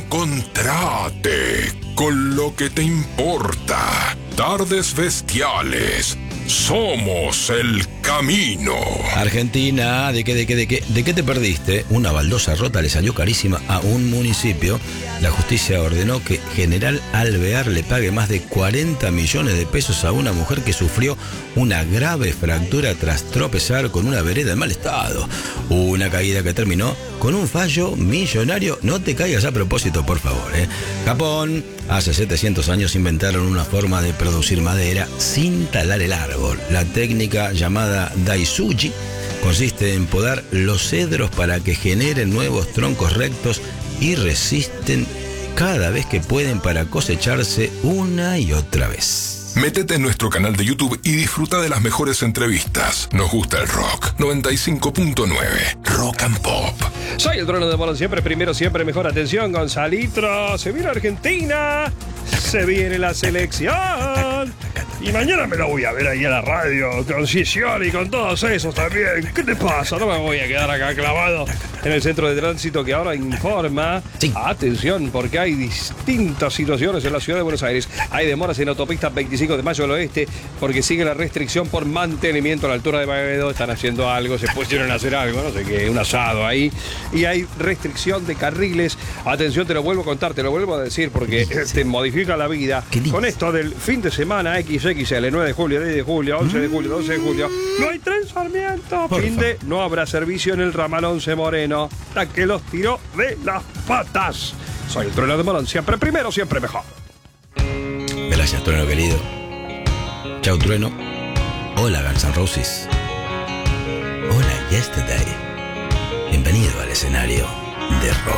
Reencontrate con lo que te importa. Tardes Bestiales. Somos el camino. Argentina, ¿de qué te perdiste? Una baldosa rota le salió carísima a un municipio. La justicia ordenó que General Alvear le pague más de 40 millones de pesos a una mujer que sufrió una grave fractura tras tropezar con una vereda en mal estado. Una caída que terminó con un fallo millonario. No te caigas a propósito, por favor, ¿eh? Japón, hace 700 años inventaron una forma de producir madera sin talar el árbol. La técnica llamada Daisuji consiste en podar los cedros para que generen nuevos troncos rectos y resisten cada vez que pueden para cosecharse una y otra vez. Métete en nuestro canal de YouTube y disfruta de las mejores entrevistas. Nos gusta el rock. 95.9 Rock and Pop. Soy el trono de Morón, siempre primero, siempre mejor. Atención, Gonzalitro. Se viene Argentina. Se viene la selección. Y mañana me lo voy a ver ahí a la radio, con Scioli y con todos esos también. ¿Qué te pasa? No me voy a quedar acá clavado en el centro de tránsito que ahora informa. Sí. Atención, porque hay distintas situaciones en la ciudad de Buenos Aires. Hay demoras en autopista 25 de Mayo al oeste, porque sigue la restricción por mantenimiento a la altura de Baedo. Están haciendo algo, se pusieron a hacer algo, no sé qué, un asado ahí. Y hay restricción de carriles. Atención, te lo vuelvo a contar, te lo vuelvo a decir, porque te modifica la vida. Con esto del fin de semana XXL, 9 de julio, 10 de julio, 11 de julio, 12 de julio, no hay tren Sarmiento. Fin de, no habrá servicio en el ramal 11 Moreno, hasta que los tiró de las patas. Soy el Trueno de Morón, siempre primero, siempre mejor. Gracias, Trueno querido. Chau, Trueno. Hola, Guns N' Roses. Hola, Yesterday. Bienvenido al escenario de rock.